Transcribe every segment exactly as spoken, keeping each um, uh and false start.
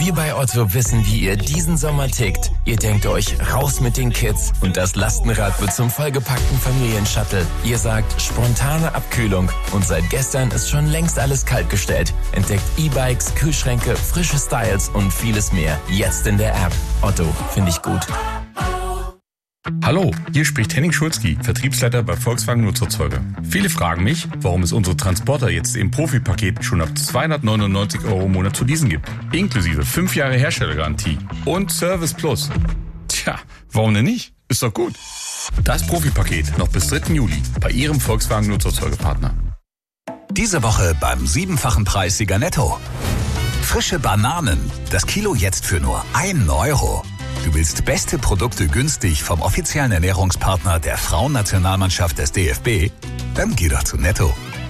Wir bei Otto wissen, wie ihr diesen Sommer tickt. Ihr denkt euch, raus mit den Kids und das Lastenrad wird zum vollgepackten Familienshuttle. Ihr sagt, spontane Abkühlung und seit gestern ist schon längst alles kaltgestellt. Entdeckt E-Bikes, Kühlschränke, frische Styles und vieles mehr. Jetzt in der App. Otto, finde ich gut. Hallo, hier spricht Henning Schulzki, Vertriebsleiter bei Volkswagen Nutzerzeuger. Viele fragen mich, warum es unsere Transporter jetzt im Profipaket schon ab zweihundertneunundneunzig Euro im Monat zu leasen gibt. Inklusive fünf Jahre Herstellergarantie und Service Plus. Tja, warum denn nicht? Ist doch gut. Das Profipaket noch bis dritten Juli bei Ihrem Volkswagen Nutzerzeugerpartner. Diese Woche beim siebenfachen Preissieger Netto. Frische Bananen, das Kilo jetzt für nur einen Euro. Du willst beste Produkte günstig vom offiziellen Ernährungspartner der Frauennationalmannschaft des D F B? Dann geh doch zu Netto.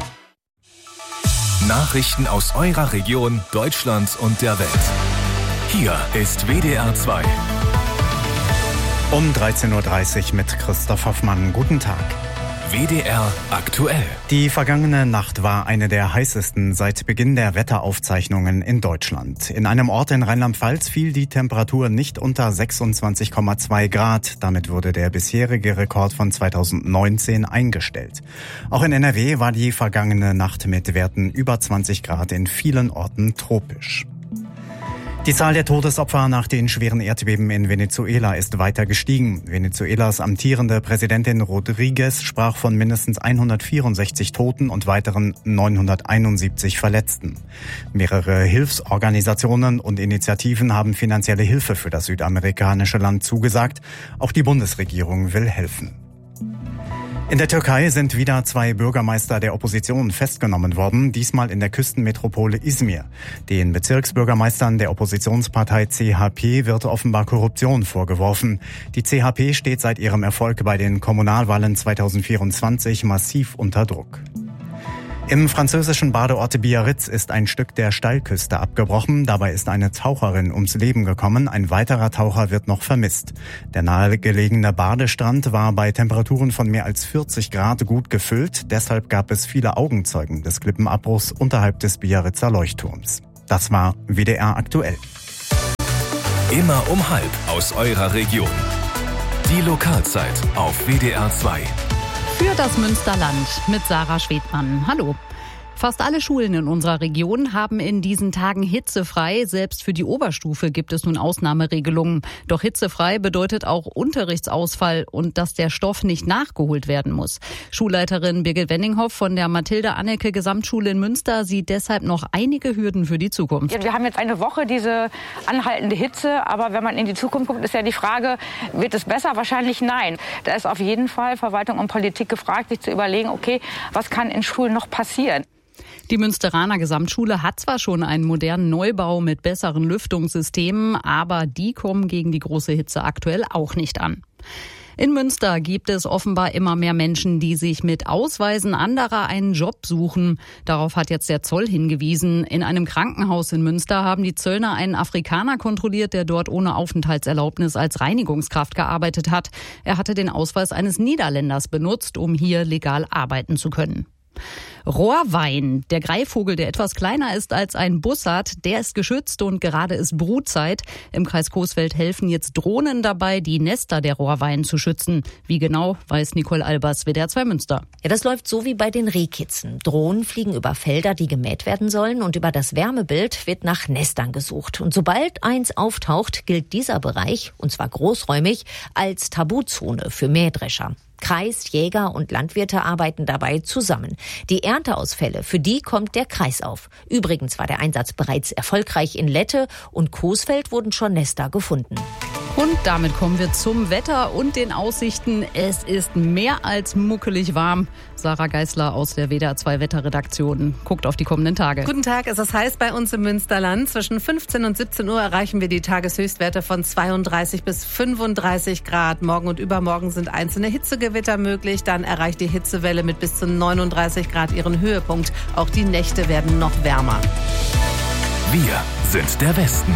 Nachrichten aus eurer Region, Deutschland und der Welt. Hier ist W D R zwei. Um dreizehn Uhr dreißig mit Christoph Hoffmann. Guten Tag. W D R aktuell. Die vergangene Nacht war eine der heißesten seit Beginn der Wetteraufzeichnungen in Deutschland. In einem Ort in Rheinland-Pfalz fiel die Temperatur nicht unter sechsundzwanzig Komma zwei Grad. Damit wurde der bisherige Rekord von zweitausendneunzehn eingestellt. Auch in N R W war die vergangene Nacht mit Werten über zwanzig Grad in vielen Orten tropisch. Die Zahl der Todesopfer nach den schweren Erdbeben in Venezuela ist weiter gestiegen. Venezuelas amtierende Präsidentin Rodriguez sprach von mindestens hundertvierundsechzig Toten und weiteren neunhunderteinundsiebzig Verletzten. Mehrere Hilfsorganisationen und Initiativen haben finanzielle Hilfe für das südamerikanische Land zugesagt. Auch die Bundesregierung will helfen. In der Türkei sind wieder zwei Bürgermeister der Opposition festgenommen worden, diesmal in der Küstenmetropole Izmir. Den Bezirksbürgermeistern der Oppositionspartei C H P wird offenbar Korruption vorgeworfen. Die C H P steht seit ihrem Erfolg bei den Kommunalwahlen zweitausendvierundzwanzig massiv unter Druck. Im französischen Badeort Biarritz ist ein Stück der Steilküste abgebrochen. Dabei ist eine Taucherin ums Leben gekommen. Ein weiterer Taucher wird noch vermisst. Der nahegelegene Badestrand war bei Temperaturen von mehr als vierzig Grad gut gefüllt. Deshalb gab es viele Augenzeugen des Klippenabbruchs unterhalb des Biarritzer Leuchtturms. Das war W D R aktuell. Immer um halb aus eurer Region. Die Lokalzeit auf W D R zwei. Für das Münsterland mit Sarah Schwedmann. Hallo. Fast alle Schulen in unserer Region haben in diesen Tagen hitzefrei. Selbst für die Oberstufe gibt es nun Ausnahmeregelungen. Doch hitzefrei bedeutet auch Unterrichtsausfall und dass der Stoff nicht nachgeholt werden muss. Schulleiterin Birgit Wenninghoff von der Mathilde-Anneke Gesamtschule in Münster sieht deshalb noch einige Hürden für die Zukunft. Ja, wir haben jetzt eine Woche diese anhaltende Hitze, aber wenn man in die Zukunft guckt, ist ja die Frage, wird es besser? Wahrscheinlich nein. Da ist auf jeden Fall Verwaltung und Politik gefragt, sich zu überlegen, okay, was kann in Schulen noch passieren? Die Münsteraner Gesamtschule hat zwar schon einen modernen Neubau mit besseren Lüftungssystemen, aber die kommen gegen die große Hitze aktuell auch nicht an. In Münster gibt es offenbar immer mehr Menschen, die sich mit Ausweisen anderer einen Job suchen. Darauf hat jetzt der Zoll hingewiesen. In einem Krankenhaus in Münster haben die Zöllner einen Afrikaner kontrolliert, der dort ohne Aufenthaltserlaubnis als Reinigungskraft gearbeitet hat. Er hatte den Ausweis eines Niederländers benutzt, um hier legal arbeiten zu können. Rohrwein, der Greifvogel, der etwas kleiner ist als ein Bussard, der ist geschützt und gerade ist Brutzeit. Im Kreis Coesfeld helfen jetzt Drohnen dabei, die Nester der Rohrwein zu schützen. Wie genau, weiß Nicole Albers, W D R zwei Münster. Ja, das läuft so wie bei den Rehkitzen. Drohnen fliegen über Felder, die gemäht werden sollen, und über das Wärmebild wird nach Nestern gesucht. Und sobald eins auftaucht, gilt dieser Bereich, und zwar großräumig, als Tabuzone für Mähdrescher. Kreis, Jäger und Landwirte arbeiten dabei zusammen. Die Ernteausfälle, für die kommt der Kreis auf. Übrigens war der Einsatz bereits erfolgreich. In Lette und Coesfeld wurden schon Nester gefunden. Und damit kommen wir zum Wetter und den Aussichten. Es ist mehr als muckelig warm. Sarah Geisler aus der W D R zwei Wetterredaktion guckt auf die kommenden Tage. Guten Tag, es ist heiß bei uns im Münsterland. Zwischen fünfzehn und siebzehn Uhr erreichen wir die Tageshöchstwerte von zweiunddreißig bis fünfunddreißig Grad. Morgen und übermorgen sind einzelne Hitzegewitter möglich. Dann erreicht die Hitzewelle mit bis zu neununddreißig Grad ihren Höhepunkt. Auch die Nächte werden noch wärmer. Wir sind der Westen.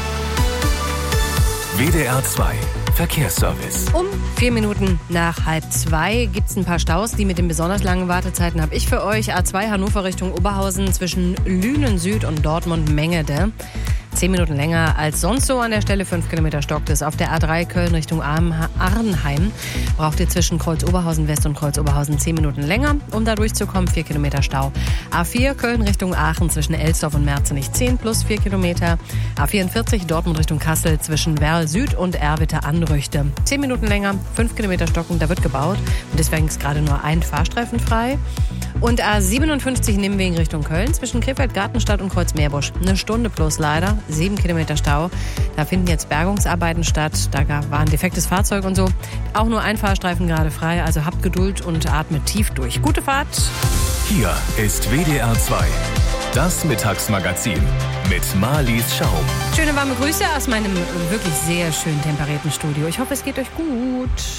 W D R zwei Verkehrsservice. Um vier Minuten nach halb zwei gibt es ein paar Staus. Die mit den besonders langen Wartezeiten habe ich für euch. A zwei Hannover Richtung Oberhausen zwischen Lünen Süd und Dortmund Mengede. Zehn Minuten länger als sonst so an der Stelle. Fünf Kilometer stockt es. Auf der A drei Köln Richtung Arnheim braucht ihr zwischen Kreuz-Oberhausen West und Kreuz-Oberhausen zehn Minuten länger, um da durchzukommen. Vier Kilometer Stau. A vier Köln Richtung Aachen zwischen Elsdorf und Merzenich zehn plus vier Kilometer. A vierundvierzig Dortmund Richtung Kassel zwischen Werl Süd und Erwitte Anrüchte. Zehn Minuten länger, fünf Kilometer stocken, da wird gebaut. Und deswegen ist gerade nur ein Fahrstreifen frei. Und A siebenundfünfzig Nimwegen Richtung Köln zwischen Krefeld Gartenstadt und Kreuzmeerbusch. Eine Stunde plus leider, sieben Kilometer Stau. Da finden jetzt Bergungsarbeiten statt. Da war ein defektes Fahrzeug und so. Auch nur ein Fahrstreifen gerade frei. Also habt Geduld und atmet tief durch. Gute Fahrt. Hier ist W D R zwei. Das Mittagsmagazin mit Marlies Schaum. Schöne warme Grüße aus meinem wirklich sehr schön temperierten Studio. Ich hoffe, es geht euch gut.